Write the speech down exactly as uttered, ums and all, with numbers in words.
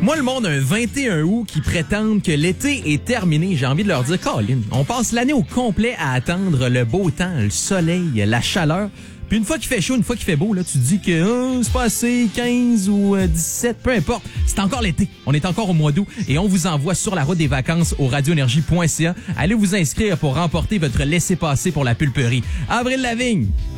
Moi, le monde, un vingt et un août qui prétendent que l'été est terminé, j'ai envie de leur dire, Colin, on passe l'année au complet à attendre le beau temps, le soleil, la chaleur. Puis une fois qu'il fait chaud, une fois qu'il fait beau, là, tu te dis que oh, c'est pas assez quinze ou euh, dix-sept, peu importe. C'est encore l'été. On est encore au mois d'août et on vous envoie sur la route des vacances au radio énergie point c a. Allez vous inscrire pour remporter votre laissez-passer pour la pulperie. Avril Lavigne.